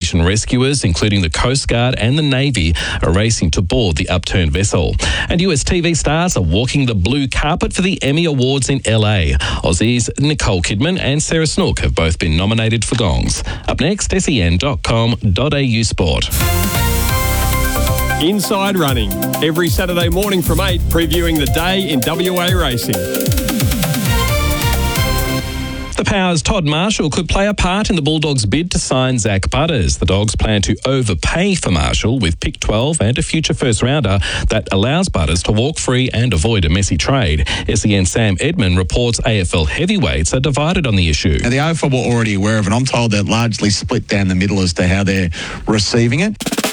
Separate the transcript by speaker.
Speaker 1: Nation rescuers, including the Coast Guard and the Navy, are racing to board the upturned vessel. And US TV stars are walking the blue carpet for the Emmy Awards in LA. Aussies Nicole Kidman and Sarah Snook have both been nominated for gongs. Up next, sen.com.au sport.
Speaker 2: Inside Running, every Saturday morning from 8, previewing the day in WA racing.
Speaker 1: The Power's Todd Marshall could play a part in the Bulldogs' bid to sign Zach Butters. The Dogs plan to overpay for Marshall with pick 12 and a future first-rounder that allows Butters to walk free and avoid a messy trade. SEN's Sam Edmund reports AFL heavyweights are divided on the issue.
Speaker 3: Now, the AFL were already aware of it. I'm told they're largely split down the middle as to how they're receiving it.